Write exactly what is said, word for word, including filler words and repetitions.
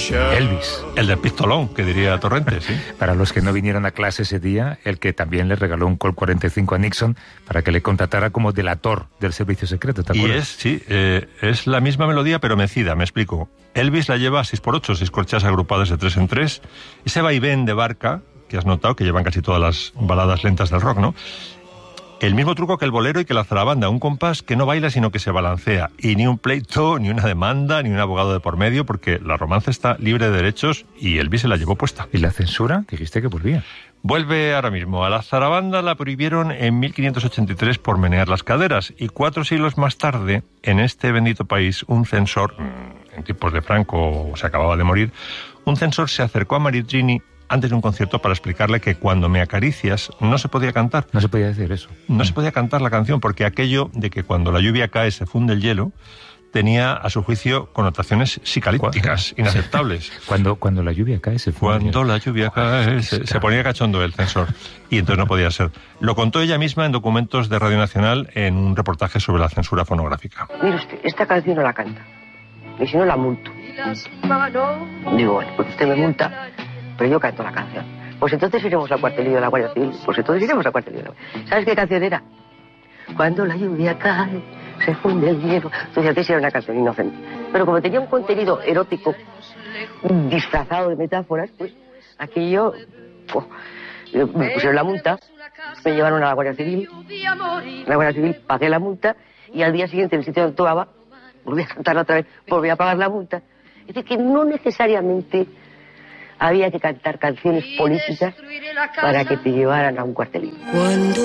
Elvis. El del pistolón, que diría Torrente, sí. Para los que no vinieron a clase ese día, el que también le regaló un Colt cuarenta y cinco a Nixon para que le contratara como delator del servicio secreto, ¿te acuerdas? Y es, sí, eh, es la misma melodía, pero mecida, me explico. Elvis la lleva a seis por ocho, seis corcheas agrupadas de tres en tres. Ese vaivén de barca, que has notado, que llevan casi todas las baladas lentas del rock, ¿no? El mismo truco que el bolero y que la zarabanda, un compás que no baila sino que se balancea. Y ni un pleito, ni una demanda, ni un abogado de por medio, porque la romance está libre de derechos y Elvis se la llevó puesta. ¿Y la censura? Dijiste que volvía. Vuelve ahora mismo. A la zarabanda la prohibieron en mil quinientos ochenta y tres por menear las caderas. Y cuatro siglos más tarde, en este bendito país, un censor, en tiempos de Franco, se acababa de morir, un censor se acercó a Maritrini antes de un concierto para explicarle que Cuando me acaricias no se podía cantar. No se podía decir eso. No se podía cantar la canción porque aquello de que cuando la lluvia cae se funde el hielo tenía, a su juicio, connotaciones psicalípticas, inaceptables. Cuando, cuando la lluvia cae se funde Cuando la lluvia cae se, se ponía cachondo el censor y entonces no podía ser. Lo contó ella misma en documentos de Radio Nacional en un reportaje sobre la censura fonográfica. Mire usted, esta canción no la canta. Y si no, la multo. Digo, bueno, pues usted me multa, pero yo canto la canción. Pues entonces iremos al cuartelillo de la Guardia Civil. Pues entonces iremos al cuartelillo de la Guardia Civil. ¿Sabes qué canción era? Cuando la lluvia cae, se funde el hielo. Entonces antes era una canción inocente. Pero como tenía un contenido erótico disfrazado de metáforas, pues aquello... Oh, me pusieron la multa, me llevaron a la Guardia Civil. En la Guardia Civil pagué la multa y al día siguiente en el sitio donde actuaba, volví a cantarla otra vez, volví a pagar la multa. Es decir, que no necesariamente había que cantar canciones políticas para que te llevaran a un cuartelillo.